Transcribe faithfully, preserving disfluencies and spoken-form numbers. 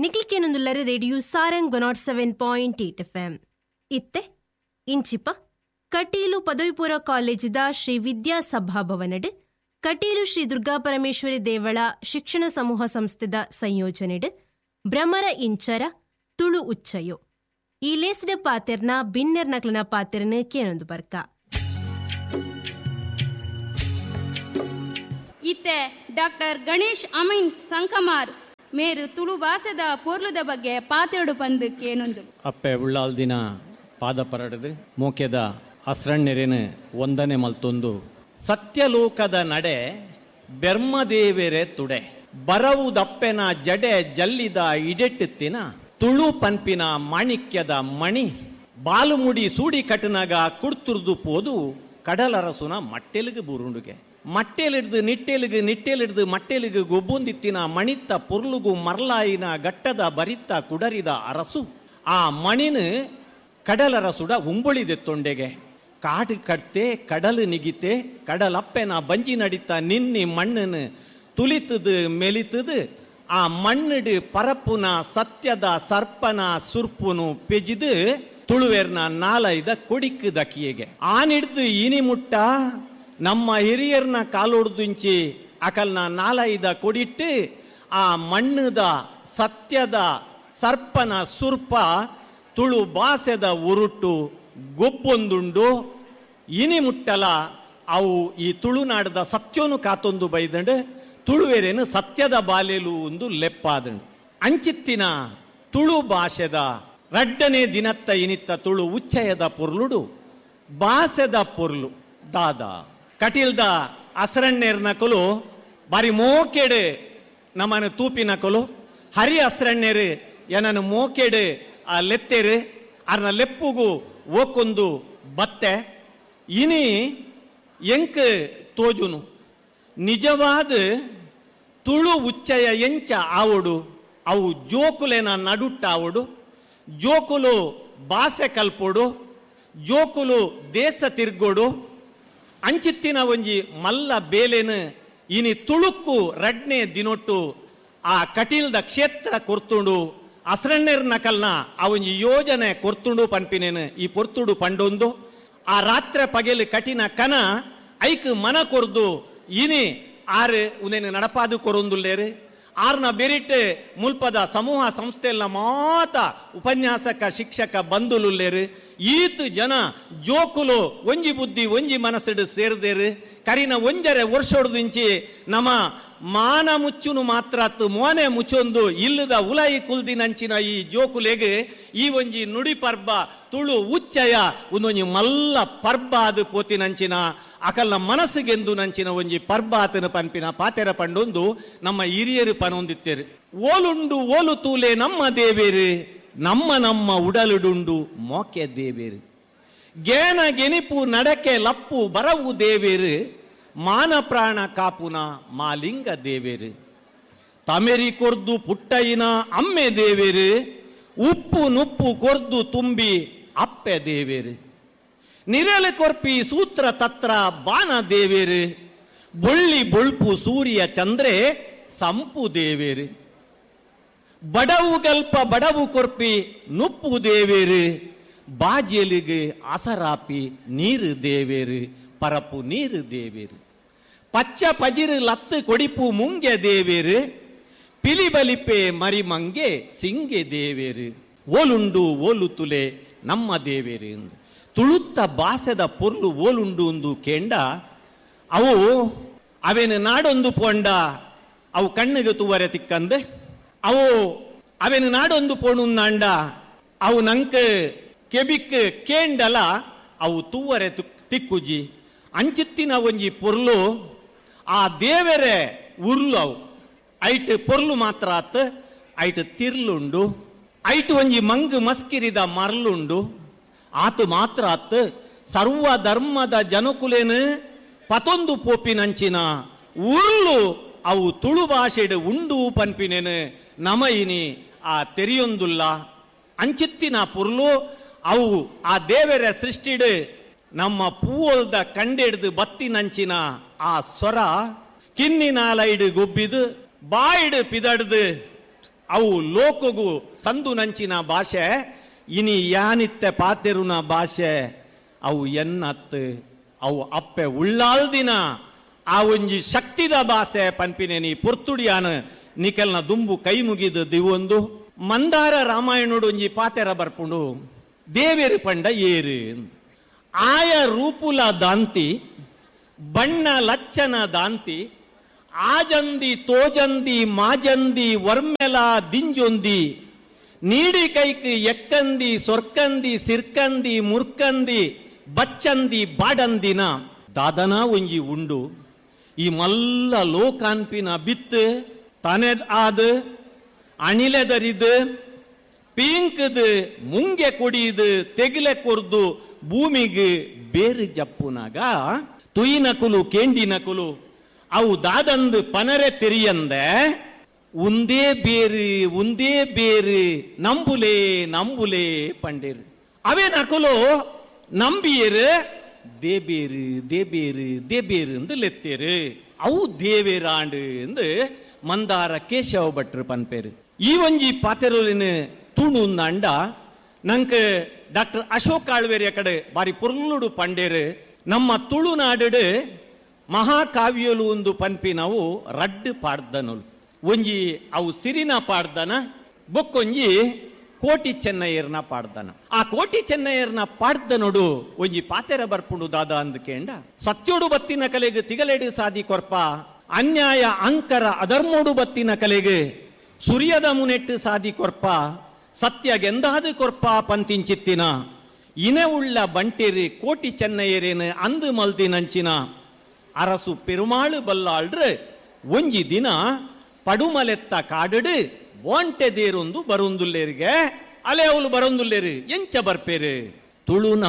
ನಿಕ್ಲಿಕ್ಕೇನೊಂದುಲ್ಲರೆ radio Sarang one not seven point eight F M ಇತ್ತೆ ಇಂಚಿಪ ಕಟೀಲು ಪದವಿ ಪೂರ್ವ ಕಾಲೇಜಿದ ಶ್ರೀ ವಿದ್ಯಾ ಸಭಾಭವನಡ್ ಕಟೀಲು ಶ್ರೀ ದುರ್ಗಾಪರಮೇಶ್ವರಿ ದೇವಳ ಶಿಕ್ಷಣ ಸಮೂಹ ಸಂಸ್ಥೆದ ಸಂಯೋಜನೆಡ್ ಭ್ರಮರ ಇಂಚರ ತುಳು ಉಚ್ಚಯೋ ಈ ಲೇಸ್ಡ ಪಾತೆರ್ನ ಬಿನ್ನೆರ್ ನಕ್ಲನ ಪಾತೆರ್ನ ಕೇನೊಂದು ಬರ್ಕ ಇತ್ತೆ ಡಾಕ್ಟರ್ ಗಣೇಶ್ ಅಮೀನ್ ಸಂಕಮಾರ್ ಮೇರು ತುಳು ಭಾಷೆದ ಪೊರ್ಲುದ ಬಗ್ಗೆ ಪಾತೆರಡು ಪಂದು ಕೇನೊಂದು ಅಪ್ಪೆ ಉಳ್ಳಾಲ್ ದಿನ ಪಾದ ಪರಡದು ಮೋಕೆದ ಅಸ್ರಣ್ಣೆರೆನು ಒಂದನೆ ಮಲ್ತೊಂದು ಸತ್ಯಲೋಕದ ನಡೆ ಬೆರ್ಮದೇವೆರೆ ತುಡೆ ಬರವುದಪ್ಪೆನ ಜಡೆ ಜಲ್ಲಿದ ಇಡೆಟ್ಟುತ್ತಿನ ತುಳು ಪನ್ಪಿನ ಮಾಣಿಕ್ಯದ ಮಣಿ ಬಾಲುಮುಡಿ ಸೂಡಿ ಕಟನಾಗ ಕುಡ್ತುರ್ದು ಪೋದು ಕಡಲರಸುನ ಮಟ್ಟೆಲಿಗೆ ಬುರುಂಡುಗೆ ಮಟ್ಟೆಲಿಡ್ದು ನಿಟ್ಟೆಲಿಗೆ ನಿಟ್ಟೆಲಿಡ್ದು ಮಟ್ಟೆಲಿಗೆ ಗೊಬ್ಬೊಂದಿತ್ತಿನ ಮಣಿತ್ತ ಪೊರ್ಲುಗು ಮರ್ಲಾಯಿನ ಗಟ್ಟದ ಬರಿತ್ತ ಕುಡರಿದ ಅರಸು ಆ ಮಣಿನ ಕಡಲರಸುಡ ಉಂಬುಳಿದೆ ತೊಂಡೆಗೆ ಕಾಡು ಕಟ್ತೆ ಕಡಲು ನಿಗಿತೆ ಕಡಲಪ್ಪೆನ ಬಂಜಿ ನಡಿತ ನಿನ್ನಿ ಮಣ್ಣನು ತುಲಿತದು ಮೆಲಿತದು ಆ ಮಣ್ಣಡು ಪರಪುನ ಸತ್ಯದ ಸರ್ಪನ ಸುರ್ಪುನು ಪೆಜಿದು ತುಳುವೆರ್ನ ನಾಲೈದ ಕೊಡಿಕ್ಕು ದಕಿಯಗೆ ಆನಿಡ್ದು ಇನಿ ಮುಟ್ಟ ನಮ್ಮ ಹಿರಿಯರ್ನ ಕಾಲೊಡ್ದುಂಚಿ ಅಕಲ್ನ ನಾಲೈದ ಕೊಡಿಟ್ಟು ಆ ಮಣ್ಣದ ಸತ್ಯದ ಸರ್ಪನ ಸುರ್ಪ ತುಳು ಭಾಷೆದ ಉರುಟು ಗೊಬ್ಬೊಂದುಂಡು ಇನಿ ಮುಟ್ಟಲ ಅವು ಈ ತುಳುನಾಡದ ಸತ್ಯೋನು ಕಾತೊಂದು ಬೈದಂಡು ತುಳುವೆರೇನು ಸತ್ಯದ ಬಾಲೆಲು ಒಂದು ಲೆಪ್ಪಾದಂಡು ಅಂಚಿತ್ತಿನ ತುಳು ಭಾಷೆದ ರಡ್ಡನೇ ದಿನತ್ತ ಇನಿತ್ತ ತುಳು ಉಚ್ಚಯದ ಪೊರ್ಲುಡು ಭಾಷೆದ ಪೊರ್ಲು ದಾದ ಕಟೀಲ್ದ ಅಸ್ರಣ್ಣೆರ್ನ ಕೊಲು ಬಾರಿ ಮೋಕೆಡು ನಮ್ಮನ್ನು ತೂಪಿನ ಕೊಲು ಹರಿ ಅಸ್ರಣ್ಣೆರು ಏನನ್ನು ಮೋಕೆಡು ಆ ಲೆತ್ತೆರು ಅರ್ನ ಲೆಪ್ಪುಗು ಓಕೊಂದು ಬತ್ತೆ ಇನಿ ಎಂಕ್ ತೋಜುನು ನಿಜವಾದ ತುಳು ಉಚ್ಚಯ ಎಂಚ ಆವಡು ಅವು ಜೋಕುಲೆನ ನಡುಟ್ಟ ಆವಡು ಜೋಕುಲು ಭಾಷೆ ಕಲ್ಪೋಡು ಜೋಕುಲು ದೇಶ ತಿರ್ಗೋಡು ಅಂಚಿತ್ತಿನ ಒಂಜಿ ಮಲ್ಲ ಬೇಲೆನು ಇನಿ ತುಳುಕ್ಕು ರಡ್ನೆ ದಿನೊಟ್ಟು ಆ ಕಟೀಲ್ದ ಕ್ಷೇತ್ರ ಕೊರ್ತುಂಡು ಅಸ್ರಣ್ಣೆರ್ ನಕಲ್ನ ಅವೊಂಜಿ ಯೋಜನೆ ಕೊರ್ತುಂಡು ಪನ್ಪಿನೇನು ಈ ಪೊರ್ತುಡು ಪಂಡೊಂದು ಆ ರಾತ್ರಿ ಪಗೆಲು ಕಠಿಣ ಕನ ಐಕ್ ಮನ ಕೊರ್ದು ಇನಿ ಆರು ಉನೇನು ನಡಪಾದು ಕೊರೊಂದುಲ್ಲೇರು ಆರ್ನ ಬೆರಿಟ್ ಮುಲ್ಪದ ಸಮೂಹ ಸಂಸ್ಥೆಲ್ಲ ಮಾತ ಉಪನ್ಯಾಸಕ ಶಿಕ್ಷಕ ಬಂದುಲುಲ್ಲೇರು ಈತು ಜನ ಜೋಕುಲು ಒಂಜಿ ಬುದ್ಧಿ ಒಂಜಿ ಮನಸ್ಸಿಡು ಸೇರ್ದೇರು ಕರಿನ ಒಂಜರೆ ವರ್ಷೊಡ್ದಿಂಚಿ ನಮ್ಮ ಮಾನ ಮುಚ್ಚುನು ಮಾತ್ರತ್ತು ಮೋನೆ ಮುಚ್ಚೊಂದು ಇಲ್ಲದ ಉಲಾಯಿ ಕುಲ್ದಿನಂಚಿನ ಈ ಜೋಕುಲೆಗೆ ಈ ಒಂಜಿ ನುಡಿ ಪರ್ಬ ತುಳು ಉಚ್ಚಯ ಒಂದೊಂಜಿ ಮಲ್ಲ ಪರ್ಬ ಅದು ಪೋತಿನಂಚಿನ ಅಕಲ್ನ ಮನಸ್ಸಿಗೆಂದು ನಂಚಿನ ಒಂಜಿ ಪರ್ಬ ಆತನ ಪನ್ಪಿನ ಪಾತೆರ ಪಂಡೊಂದು ನಮ್ಮ ಹಿರಿಯರು ಪನೊಂದಿತ್ತೇರು ಓಲುಂಡು ಓಲು ತೂಲೆ ನಮ್ಮ ದೇವೇರು ನಮ್ಮ ನಮ್ಮ ಉಡಲುಡುಂಡು ಮೋಕೆ ದೇವೇರು ಗೇನ ಗೆನಿಪು ನಡಕೆ ಲಪ್ಪು ಬರವು ದೇವೇರು ಮಾನ ಪ್ರಾಣ ಕಾಪುನ ಮಾಲಿಂಗ ದೇವೇರು ತಮೆರಿ ಕೊರ್ದು ಪುಟ್ಟಯಿನ ಅಮ್ಮೆ ದೇವೇರು ಉಪ್ಪು ನುಪ್ಪು ಕೊರ್ದು ತುಂಬಿ ಅಪ್ಪೆ ದೇವೇರು ನಿರಲೆ ಕೊರ್ಪಿ ಸೂತ್ರ ತತ್ರ ಬಾನ ದೇವೇರು ಬೊಳ್ಳಿ ಬೊಳ್ಪು ಸೂರ್ಯ ಚಂದ್ರೆ ಸಂಪು ದೇವೇರು ಬಡವು ಗಲ್ಪ ಬಡವು ಕೊರ್ಪಿ ನುಪ್ಪು ದೇವೇರು ಬಾಜಿಯಲಿಗೆ ಅಸರಾಪಿ ನೀರು ದೇವೇರು ಪರಪು ನೀರು ದೇವೇರು ಪಚ್ಚ ಪಜಿರು ಲತ್ತು ಕೊಡಿಪು ಮುಂಗೆ ದೇವೇರು ಪಿಲಿಬಲಿಪೆ ಮರಿಮಂಗೆ ಸಿಂಗೆ ದೇವೇರು ಓಲುಂಡು ಓಲು ತುಲೆ ನಮ್ಮ ದೇವೇರು ಎಂದು ತುಳುತ್ತ ಭಾಷೆದ ಪೊರ್ಲು ಓಲುಂಡು ಒಂದು ಕೇಂಡ ಅವು ಅವೇನು ನಾಡೊಂದು ಪೋಂಡ ಅವು ಕಣ್ಣಿಗೆ ತೂವರೆ ತಿಕ್ಕಂದೆ ಅವು ಅವೇನು ನಾಡೊಂದು ಪೋಣುಂದಾಂಡ ಅವು ನಂಕ ಕೆಬಿಕ್ ಕೇಂಡಲ ಅವು ತೂವರೆ ತಿಕ್ಕುಜಿ ಅಂಚಿತ್ತಿನ ಒಂಜಿ ಪೊರ್ಲು ಆ ದೇವರೇ ಉರ್ಲು ಅವು ಐಟ್ ಪೊರ್ಲು ಮಾತ್ರ ಆತ್ ಐಟ್ ತಿರ್ಲುಂಡು ಐಟ್ ಒಂಜಿ ಮಂಗ್ ಮಸ್ಕಿರಿದ ಮರ್ಲುಂಡು ಆತು ಮಾತ್ರ ಆತ್ ಸರ್ವ ಧರ್ಮದ ಜನಕುಲೇನು ಪತೊಂದು ಪೋಪಿನಂಚಿನ ಉರ್ಲು ಅವು ತುಳು ಭಾಷೆಡು ಉಂಡು ಪನ್ಪಿನೇನು ನಮಯಿನಿ ಆ ತೆರಿಯೊಂದುಲ್ಲ ಅಂಚಿತ್ತಿನ ಪೊರ್ಲು ಅವು ಆ ದೇವರ ಸೃಷ್ಟಿಡು ನಮ್ಮ ಪೂವಲ್ದ ಕಂಡೆಡ್ದು ಬತ್ತಿನಂಚಿನ ಆ ಸ್ವರ ಕಿನ್ನಿನಾಲೈಡು ಗುಬ್ಬಿದು ಬಾಯಿಡು ಪಿದಡ್ದು ಅವು ಲೋಕಗೂ ಸಂದು ನಂಚಿನ ಭಾಷೆ ಇನಿ ಯಾನಿತ್ತೆ ಪಾತೆರುನ ಭಾಷೆ ಅವು ಎನ್ನತ್ತು ಅವು ಅಪ್ಪೆ ಉಳ್ಳಾಲ್ದಿನ ಆ ಒಂಜಿ ಶಕ್ತಿದ ಭಾಷೆ ಪನ್ಪಿನೇನಿ ಪುರ್ತುಡಿಯಾನ ನಿಕಲ್ನ ದುಂಬು ಕೈ ಮುಗಿದ ದಿವೊಂದು ಮಂದಾರ ರಾಮಾಯಣೋಡು ಒಂಜಿ ಪಾತೆರ ಬರ್ಪುಂಡು ದೇವೇರು ಪಂಡ ಏರು ಆಯ ರೂಪುಲ ದಾಂತಿ ಬಣ್ಣ ಲಚ್ಚನ ದಾಂತಿ ಆಜಂದಿ ತೋಜಂದಿ ಮಾಜಂದಿ ವರ್ಮೆಲ ದಿಂಜೊಂದಿ ನೀಡಿ ಕೈಕ್ ಎಕ್ಕಂದಿ ಸೊರ್ಕಂದಿ ಸಿರ್ಕಂದಿ ಮುರ್ಕಂದಿ ಬಚ್ಚಂದಿ ಬಾಡಂದಿನ ದಾದನ ಒಂಜಿ ಉಂಡು ಈ ಮಲ್ಲ ಲೋಕಾನ್ಪಿನ ಬಿತ್ತು ತನೆದ್ ಆದ ಅಣಿಲೆದರಿದು ಪೀಂಕದು ಮುಂಗೆ ಕೊಡಿದು ತೆಗಿಲೆ ಕೊರ್ದು ಭೂಮಿಗೆ ಬೇರು ಜಪ್ಪುನಾಗ ತುಯಿನಕುಲು ಕೇಂಡಿನಕುಲು ಅವು ದಾದಂದು ಪನರೆ ತೆರಿಯಂದೆ ಉಂದೇ ಬೇರು ಉಂದೇ ಬೇರು ನಂಬುಲೇ ನಂಬುಲೇ ಪಂಡೇರು ಅವೇ ನಕುಲು ನಂಬಿಯರು ದೇಬೇರು ದೇಬೇರು ದೇಬೇರು ಎಂದು ಲೆತ್ತೇರು ಅವು ದೇವೇರಾಂಡು ಎಂದು ಮಂದಾರ ಕೇಶವ ಭಟ್ರು ಪನ್ಪೇರು ಈ ಒಂಜಿ ಪಾತೆರೂರಿನ ತೂಣು ಅಂಡ ನಂಗೆ ಡಾಕ್ಟರ್ ಅಶೋಕ್ ಆಳ್ವೇರಿಯ ಕಡೆ ಬಾರಿ ಪುರ್ಲುಡು ಪಂಡೇರು ನಮ್ಮ ತುಳುನಾಡು ಮಹಾಕಾವ್ಯಲು ಒಂದು ಪನ್ಪಿ ನಾವು ರಡ್ಡು ಪಾಡ್ದನೋಳು ಒಂಜಿ ಅವು ಸಿರಿನ ಪಾಡ್ದನ ಬೊಕ್ಕೊಂಜಿ ಕೋಟಿ ಚೆನ್ನಯ್ಯರ್ನ ಪಾಡ್ದನ ಆ ಕೋಟಿ ಚೆನ್ನಯ್ಯರ್ನ ಪಾಡ್ದ ನೋಡು ಒಂಜಿ ಪಾತೆರ ಬರ್ಪುಂಡು ದಾದ ಅಂದ್ಕೇಂಡ ಸತ್ಯೋಡು ಬತ್ತಿನ ಕಲೆಗೆ ತಿಗಲೆಡು ಸಾದಿ ಕೊರ್ಪ ಅನ್ಯಾಯ ಅಂಕರ ಅಧರ್ಮೋಡು ಬತ್ತಿನ ಕಲೆಗೆ ಸುರಿಯದ ಮುನೆಟ್ಟು ಸಾದಿ ಕೊರ್ಪ ಸತ್ಯಗೆಂದಾದು ಕೊರ್ಪ ಪಂತಿಂಚಿತ್ತಿನ ಇನೆ ಉಳ್ಳ ಬಂಟೇರಿ ಕೋಟಿ ಚೆನ್ನಯ್ಯರೇನು ಅಂದು ಮಲ್ದಿ ನಂಚಿನ ಅರಸು ಪೆರುಮಾಳು ಬಲ್ಲಾಳ್ರೆ ಒಂಜಿ ದಿನ ಪಡುಮಲೆತ್ತ ಕಾಡಡು ಬೋಂಟೆ ದೇರೊಂದು ಬರೊಂದುಲ್ಲೇರಿಗೆ ಅಲೆ ಅವಳು ಬರೊಂದುಲ್ಲೇರು ಎಂಚ ಬರ್ಪೇರು ತುಳುನ